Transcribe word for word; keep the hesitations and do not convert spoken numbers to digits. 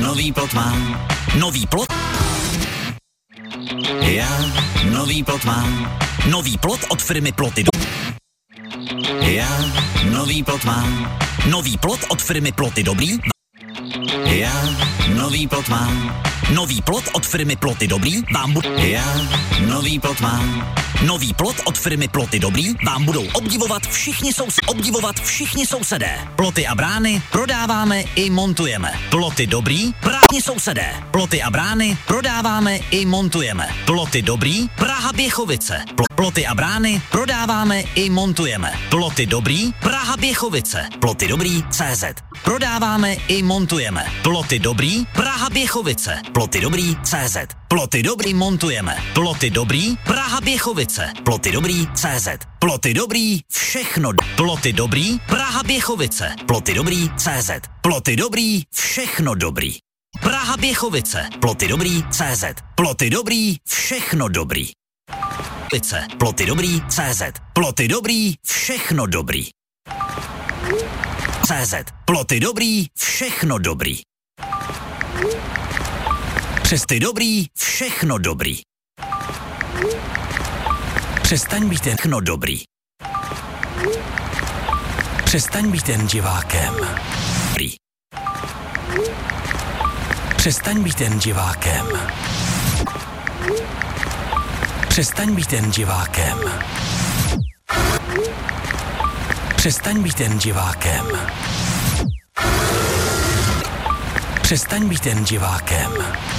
nový plot mám. Nový plot? Já nový plot mám. Nový plot od firmy Ploty do... Já nový plot mám. Nový plot od firmy Ploty Dobrý. Já nový plot mám. Nový plot od firmy Ploty Dobrý vám bu... Já nový plot mám. Nový plot od firmy Ploty Dobrý vám budou obdivovat všichni sous... obdivovat všichni sousedé. Ploty a brány prodáváme i montujeme. Ploty Dobrý, Praha sousedé. Ploty a brány prodáváme i montujeme. Ploty Dobrý, Praha Běchovice. Pl- Ploty a brány prodáváme i montujeme. Ploty Dobrý, Praha Běchovice. Ploty Dobrý, C Z. Prodáváme i montujeme. Ploty Dobrý, Praha Běchovice. Ploty Dobrý, C Z. Ploty Dobrý montujeme. Ploty Dobrý, Praha Běchovice. Ploty Dobrý, C Z. Ploty Dobrý, všechno. Ploty Dobrý, Praha Běchovice. Ploty Dobrý, C Z. Ploty Dobrý, všechno dobrý. Praha Běchovice. Ploty Dobrý, C Z. Ploty Dobrý, všechno dobrý. Ploty Dobrý, C Z. Ploty Dobrý, všechno dobrý. C Z. Ploty Dobrý, všechno dobrý. Přesty Dobrý, všechno dobrý. Přestaň být jen dobrý. Přestaň být jen divákem. Dobrý. Přestaň být jen divákem. Přestaň být jen divákem. Přestaň být jen divákem. Přestaň být jen divákem.